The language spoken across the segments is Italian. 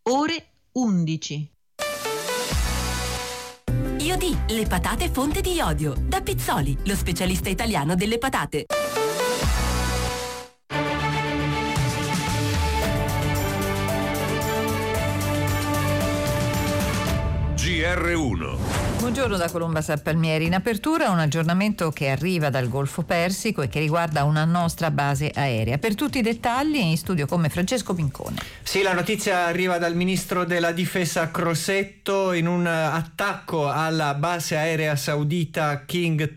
ore 11. Iodi, le patate fonte di iodio. Da Pizzoli, lo specialista italiano delle patate. GR1. Buongiorno da Colomba Sappalmieri. In apertura un aggiornamento che arriva dal Golfo Persico e che riguarda una nostra base aerea. Per tutti i dettagli in studio con me Francesco Pincone. Sì, la notizia arriva dal ministro della difesa Crosetto. In un attacco alla base aerea saudita King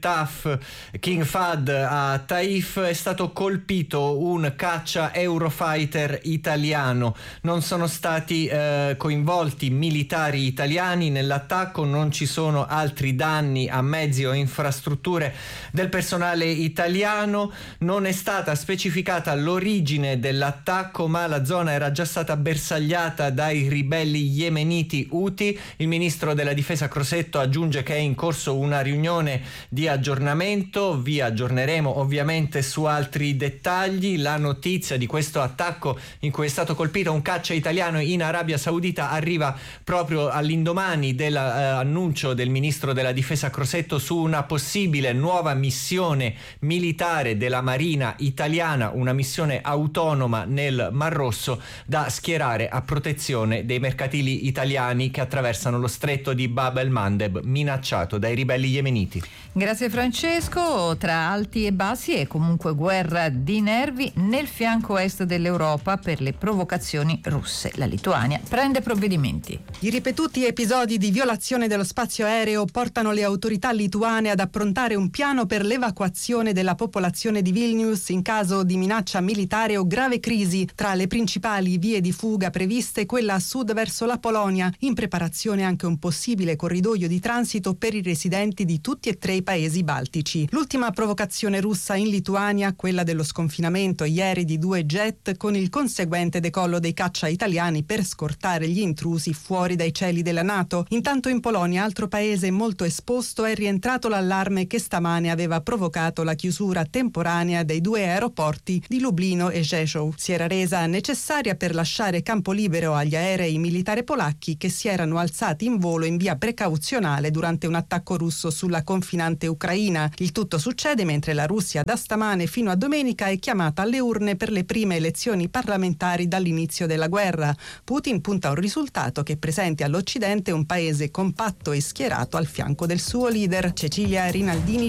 Fahd a Taif è stato colpito un caccia Eurofighter italiano. Non sono stati coinvolti militari italiani nell'attacco, non ci sono altri danni a mezzi o infrastrutture del personale italiano. Non è stata specificata l'origine dell'attacco, ma la zona era già stata bersagliata dai ribelli yemeniti Houthi. Il ministro della difesa Crosetto aggiunge che è in corso una riunione di aggiornamento. Vi aggiorneremo ovviamente su altri dettagli. La notizia di questo attacco in cui è stato colpito un caccia italiano in Arabia Saudita arriva proprio all'indomani dell'annuncio del ministro della difesa Crosetto su una possibile nuova missione militare della Marina italiana, una missione autonoma nel Mar Rosso da schierare a protezione dei mercantili italiani che attraversano lo stretto di Bab el-Mandeb, minacciato dai ribelli yemeniti. Grazie Francesco. Tra alti e bassi e comunque guerra di nervi nel fianco est dell'Europa per le provocazioni russe. La Lituania prende provvedimenti. I ripetuti episodi di violazione dello spazio aereo portano le autorità lituane ad approntare un piano per l'evacuazione della popolazione di Vilnius in caso di minaccia militare o grave crisi. Tra le principali vie di fuga previste quella a sud verso la Polonia, in preparazione anche un possibile corridoio di transito per i residenti di tutti e tre i paesi baltici. L'ultima provocazione russa in Lituania, quella dello sconfinamento ieri di 2 jet con il conseguente decollo dei caccia italiani per scortare gli intrusi fuori dai cieli della NATO. Intanto in Polonia, altro paese molto esposto, è rientrato l'allarme che stamane aveva provocato la chiusura temporanea dei 2 aeroporti di Lublino e Rzeszów. Si era resa necessaria per lasciare campo libero agli aerei militari polacchi che si erano alzati in volo in via precauzionale durante un attacco russo sulla confinante Ucraina. Il tutto succede mentre la Russia da stamane fino a domenica è chiamata alle urne per le prime elezioni parlamentari dall'inizio della guerra. Putin punta a un risultato che presenti all'Occidente un paese compatto e schierato al fianco del suo leader. Cecilia Rinaldini,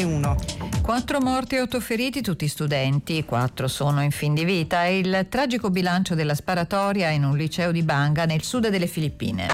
GR1. 4 morti e 8 feriti, tutti studenti, 4 sono in fin di vita. È il tragico bilancio della sparatoria in un liceo di Banga nel sud delle Filippine.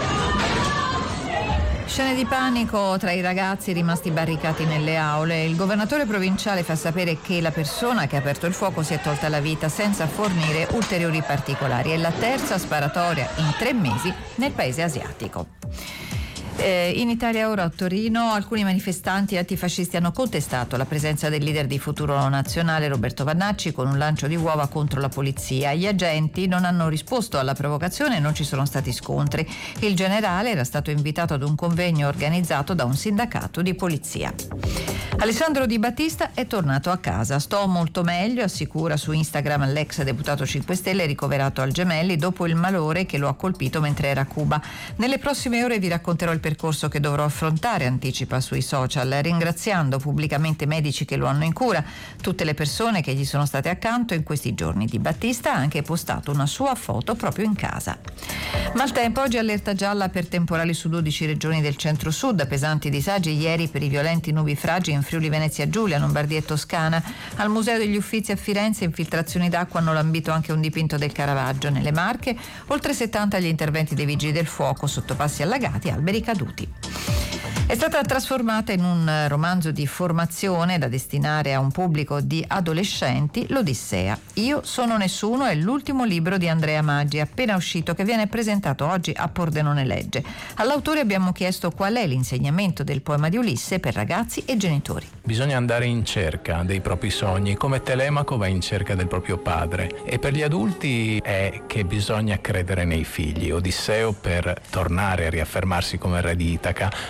Scene di panico tra i ragazzi rimasti barricati nelle aule. Il governatore provinciale fa sapere che la persona che ha aperto il fuoco si è tolta la vita senza fornire ulteriori particolari. È la terza sparatoria in 3 mesi nel paese asiatico. In Italia ora a Torino alcuni manifestanti antifascisti hanno contestato la presenza del leader di Futuro Nazionale Roberto Vannacci con un lancio di uova contro la polizia. Gli agenti non hanno risposto alla provocazione e non ci sono stati scontri. Il generale era stato invitato ad un convegno organizzato da un sindacato di polizia. Alessandro Di Battista è tornato a casa. Sto molto meglio, assicura su Instagram l'ex deputato 5 Stelle ricoverato al Gemelli dopo il malore che lo ha colpito mentre era a Cuba. Nelle prossime ore vi racconterò il percorso che dovrò affrontare, anticipa sui social, ringraziando pubblicamente i medici che lo hanno in cura, tutte le persone che gli sono state accanto in questi giorni. Di Battista ha anche postato una sua foto proprio in casa. Maltempo, oggi allerta gialla per temporali su 12 regioni del centro-sud, pesanti disagi ieri per i violenti nubifragi in Friuli Venezia Giulia, Lombardia e Toscana. Al Museo degli Uffizi a Firenze infiltrazioni d'acqua hanno lambito anche un dipinto del Caravaggio. Nelle Marche oltre 70 gli interventi dei vigili del fuoco, sottopassi allagati, alberi caduti. È stata trasformata in un romanzo di formazione da destinare a un pubblico di adolescenti, l'Odissea. Io sono nessuno è l'ultimo libro di Andrea Maggi, appena uscito, che viene presentato oggi a Pordenone Legge. All'autore abbiamo chiesto qual è l'insegnamento del poema di Ulisse per ragazzi e genitori. Bisogna andare in cerca dei propri sogni, come Telemaco va in cerca del proprio padre. E per gli adulti è che bisogna credere nei figli. Odisseo, per tornare a riaffermarsi come re di Itaca, ha bisogno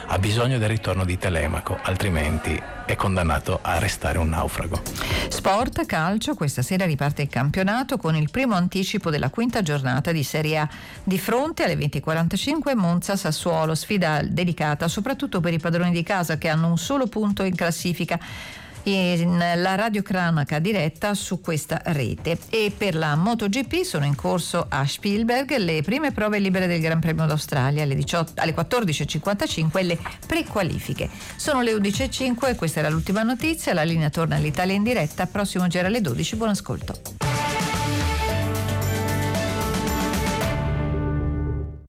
bisogno del ritorno di Telemaco, altrimenti è condannato a restare un naufrago. Sport, calcio, questa sera riparte il campionato con il primo anticipo della quinta giornata di Serie A. Di fronte alle 20:45 Monza-Sassuolo, sfida delicata soprattutto per i padroni di casa che hanno un solo punto in classifica. La radiocronaca diretta su questa rete. E per la MotoGP sono in corso a Spielberg le prime prove libere del Gran Premio d'Australia alle 14:55 le prequalifiche. Sono le 11:05 e questa era l'ultima notizia. La linea torna all'Italia in diretta prossimo giro alle 12. Buon ascolto.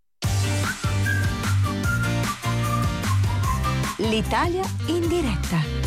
L'Italia in diretta.